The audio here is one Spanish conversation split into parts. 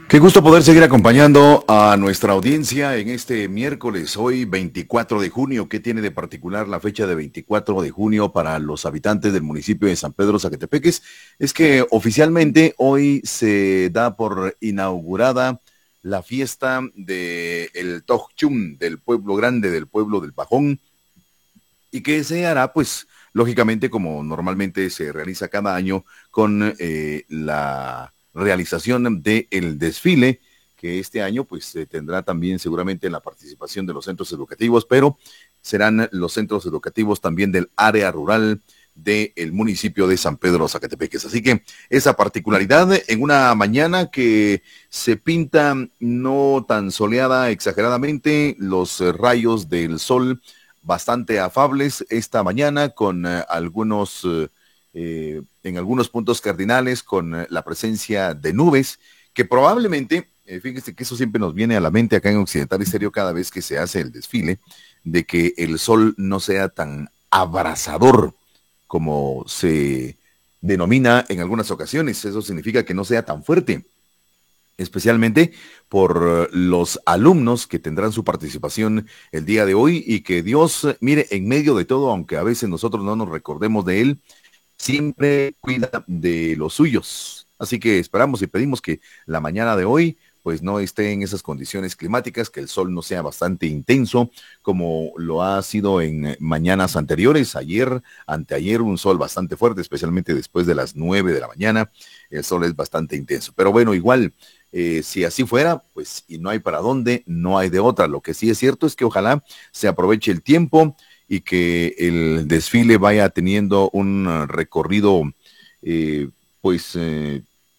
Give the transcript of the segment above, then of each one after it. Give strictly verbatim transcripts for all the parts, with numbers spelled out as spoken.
Qué gusto poder seguir acompañando a nuestra audiencia en este miércoles, hoy veinticuatro de junio. ¿Qué tiene de particular la fecha de veinticuatro de junio para los habitantes del municipio de San Pedro Zacatepeques? Es que oficialmente hoy se da por inaugurada la fiesta del Tojchum, del pueblo grande, del pueblo del Pajón, y que se hará, pues, lógicamente, como normalmente se realiza cada año, con eh, la realización del desfile, que este año, pues, se tendrá también seguramente la participación de los centros educativos, pero serán los centros educativos también del área rural del municipio de San Pedro Zacatepeques. Así que esa particularidad en una mañana que se pinta no tan soleada exageradamente, los eh, rayos del sol bastante afables esta mañana con eh, algunos, eh, eh, en algunos puntos cardinales con eh, la presencia de nubes que probablemente, eh, fíjese que eso siempre nos viene a la mente acá en Occidental Estéreo cada vez que se hace el desfile, de que el sol no sea tan abrasador como se denomina en algunas ocasiones. Eso significa que no sea tan fuerte, especialmente por los alumnos que tendrán su participación el día de hoy, y que Dios, mire, en medio de todo, aunque a veces nosotros no nos recordemos de Él, siempre cuida de los suyos. Así que esperamos y pedimos que la mañana de hoy pues no esté en esas condiciones climáticas, que el sol no sea bastante intenso como lo ha sido en mañanas anteriores. Ayer, anteayer, un sol bastante fuerte, especialmente después de las nueve de la mañana, el sol es bastante intenso. Pero bueno, igual, eh, si así fuera, pues y no hay para dónde, no hay de otra. Lo que sí es cierto es que ojalá se aproveche el tiempo y que el desfile vaya teniendo un uh, recorrido, eh, pues, eh,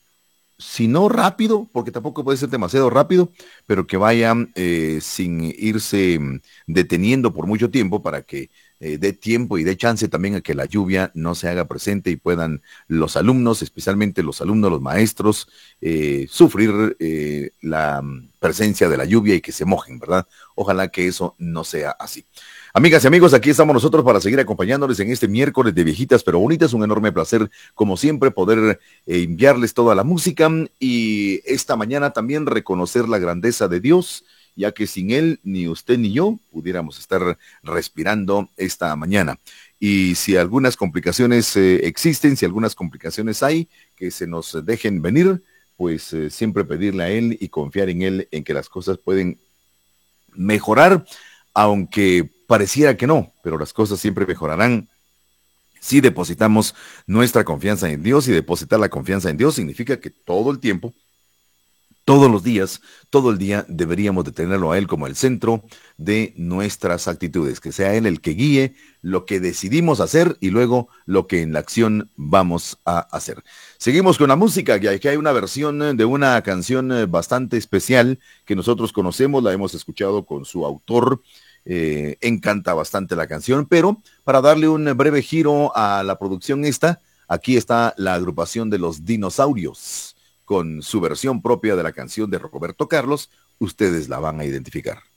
si no rápido, porque tampoco puede ser demasiado rápido, pero que vayan eh, sin irse mm, deteniendo por mucho tiempo para que eh, dé tiempo y dé chance también a que la lluvia no se haga presente y puedan los alumnos, especialmente los alumnos, los maestros, eh, sufrir eh, la mm, presencia de la lluvia y que se mojen, ¿verdad? Ojalá que eso no sea así. Amigas y amigos, aquí estamos nosotros para seguir acompañándoles en este miércoles de viejitas pero bonitas. Un enorme placer, como siempre, poder eh, enviarles toda la música y esta mañana también reconocer la grandeza de Dios, ya que sin Él ni usted ni yo pudiéramos estar respirando esta mañana. Y si algunas complicaciones eh, existen, si algunas complicaciones hay, que se nos dejen venir, pues eh, siempre pedirle a Él y confiar en Él, en que las cosas pueden mejorar, aunque pareciera que no, pero las cosas siempre mejorarán si depositamos nuestra confianza en Dios. Y depositar la confianza en Dios significa que todo el tiempo, todos los días, todo el día deberíamos de tenerlo a Él como el centro de nuestras actitudes, que sea Él el que guíe lo que decidimos hacer y luego lo que en la acción vamos a hacer. Seguimos con la música, que aquí hay una versión de una canción bastante especial que nosotros conocemos, la hemos escuchado con su autor. Eh, encanta bastante la canción, pero para darle un breve giro a la producción esta, aquí está la agrupación de Los Dinosaurios con su versión propia de la canción de Roberto Carlos. Ustedes la van a identificar.